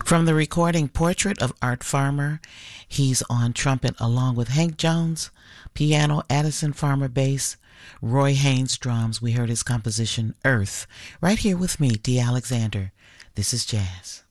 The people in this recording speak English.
From the recording Portrait of Art Farmer, he's on trumpet along with Hank Jones, piano, Addison Farmer bass, Roy Haynes drums. We heard his composition Earth right here with me, Dee Alexander. This is Jazz.